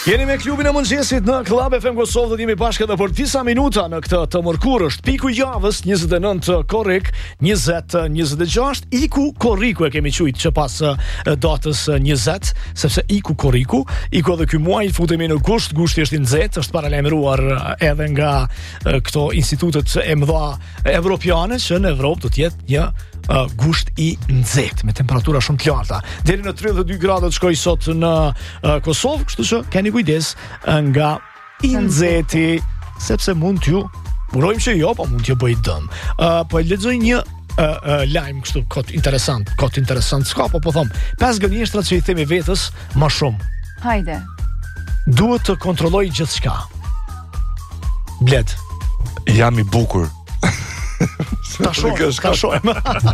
Jeni me klubin e mëngjesit në Club FM Kosovë, dhe jemi bashkë edhe për disa minuta në këtë të mërkur. Është piku i javës 29 korrik 2026. Iku korriku e kemi quajtur që pas datës 20, sepse iku korriku, iku edhe ky muaj futemi në gusht. Gushti është i nxehtë, është paralajmëruar edhe nga këto institutet e mëdha evropiane që në Evropë do të jetë një gusht i nxehtë me temperatura shumë të larta. Deri në 32 gradë të shkoj sot në Kosovë, kështu që keni kujdes nga i nxehti, sepse mund t'ju urojmë që jo, po mund t'ju bëj dëm. Po e lexoj një lajm kështu kot interesant. S'ka, po them, 5 gënjeshtrat që i themi vetës më shumë. Hajde. Duhet të kontrolloj gjithçka. Bled. Jam i bukur. Ta shohem.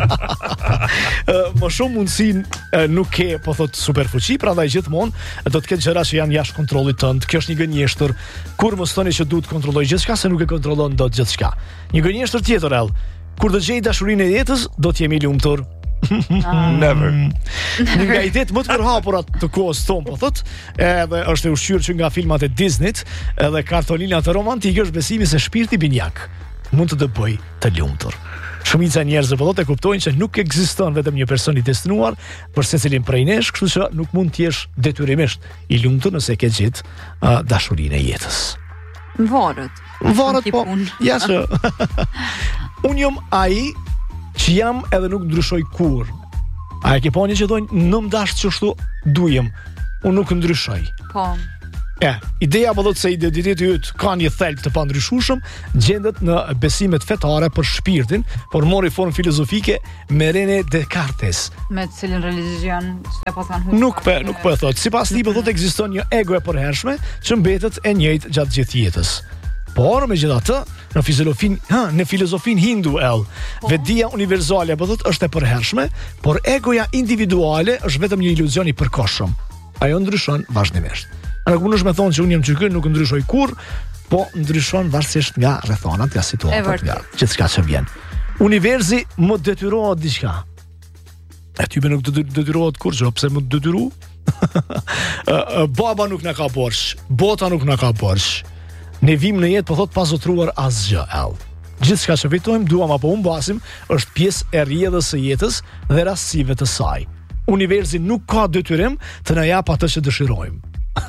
Më shumë mundësin nuk ke, po thot, superfuqi, prandaj gjithmonë do të ketë gjëra që janë jashtë kontrollit tënd. Kjo është një gënjeshtër. Kur mos thoni që duhet kontrolloj gjithçka, se nuk e kontrollon dot gjithçka. Një gënjeshtër tjetër kur të gjej dashurinë e jetës, do të jemi lumtur. Never. Një nga idetë më të përhapura të kohës tonë, po thot, edhe është e ushqyer që nga filmat e Disneyt, edhe kartolinat e romantikë, është besimi se shpirti binjak mund të bëj të lumtur. Shumica e njerëzve po thotë e kuptojnë që nuk ekziston vetëm një person i destinuar për secilin prej nesh, kështu që nuk mund të jesh detyrimisht i lumtur nëse ke gjetë dashurinë e jetës. Varet po. Ja që unë jam ai që jam edhe nuk ndryshoj kur. A e ke poni që thonë në më dash që shtu dujem, unë nuk ndryshoj. Po. Ideja po thotë se identiteti yt ka një thelb të pandryshueshëm, gjendet në besimet fetare për shpirtin, por mori formë filozofike me René Descartes. Me të cilin religion s'e po thon hutja. Nuk po e thotë. Sipas tij po thotë ekziston një ego e përhershme që mbetet e njëjtë gjatë gjithë jetës. Por megjithatë, në filozofin hindu vedia universale po thotë është e përhershme, por egoja individuale është vetëm një iluzion i përkohshëm. Ajo ndryshon vazhdimisht. Nuk mundesh me thonë që unë jam që nuk ndryshoj kur, po ndryshon varësisht nga rrethonat, nga situatat, nga gjithçka që vjen. Universi më detyrohet diçka. Aty nuk detyrohet kurrë, pse më detyru? Baba nuk na ka borx, bota nuk na ka borx. Ne vim në jetë, po thot, pa zotruar asgjë. Gjithçka që fitojmë, duam apo humbasim, është pjesë e rrjedhës së jetës dhe rastësive të saj. Universi nuk ka detyrim të na jap atë që dëshirojmë.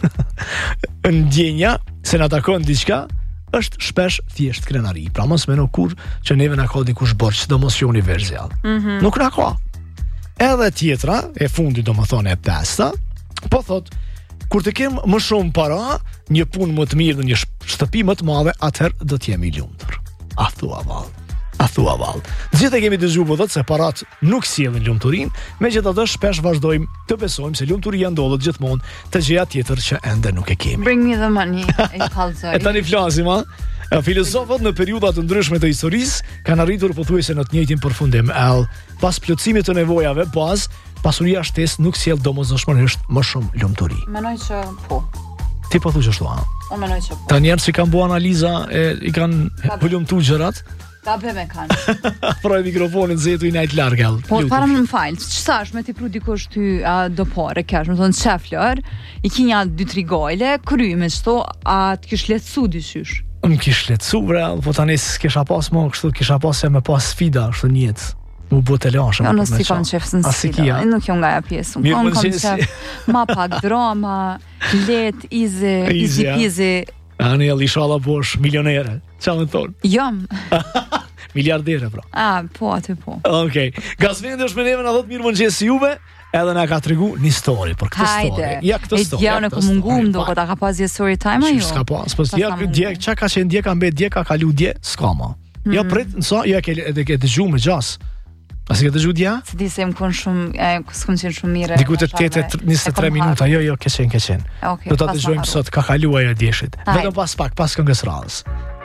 Ndjenja se na takon diçka është shpesh thjesht krenari. Pra mos mendo kur që neve na ka dikush borx, sidomos që universal. Nuk na ka. Edhe tjetra, e fundit domethënë e pesta, po thot, kur të kem më shumë para, një punë më të mirë dhe një shtëpi më të madhe, atëherë do të jemi lumtur. A thua vall. Gjithë e kemi dëgjuar po thotë se parat nuk sjellin lumturinë, megjithatë shpesh vazhdojmë të besojmë se lumturia ndodhet gjithmonë te gjëja tjetër që ende nuk e kemi. Bring me the money, e kallzoj. E tani flasim, filozofët në periudha të ndryshme të historisë kanë arritur pothuajse në të njëjtin përfundim. Pas plotësimit të nevojave bazë, pasuria shtesë nuk sjell domosdoshmërisht më shumë lumturi. Mendoj që po. Ti po thosh ashtu, Unë mendoj që po. Ta njerëz që kanë bërë analiza i kanë volumtuar gjërat. Ta bëme kanë. Proj mikrofonin zetu i najt larg. Po para më fal, ç'sash me ti pru dikush ty do pore kash, më thon çaflor, i kinja 2-3 gojle, kryme çto, a të kish lehtësu dysysh. Më kish lehtësu, po tani s'kisha pas më kështu, kisha pas me pas sfida kështu në jetë. Mu botë lashëm. Jo, nësi kam qefë në sfida. Nuk jo nga ja pjesë. Unë kam qefë ma pak drama, let, easy. Ani inshallah bosh milionere. Qa më thonë? Jam. Miliardere, pra. Po, aty po. Okej. Gazvendi është me neve na dhëtë mirë mëngjes juve, edhe na ka tregu një story për këtë story. Ja këtë story. Ja në ku mungum do, po ta ka pas një story time ajo? S'ka pas, qa ka qenë dje, ka mbet dje, ka kalu dje, s'ka ma. Ja prit, nësa, ja ke dëgju me gjas. A si ke dëgju dja? Se di se më konë shumë, s'kom qenë shumë mire. Diku të 23 minuta, jo, ke qenë. Do ta dëgjojmë sot, ka kalu ajo djeshit. Vetëm pas këngës radhës.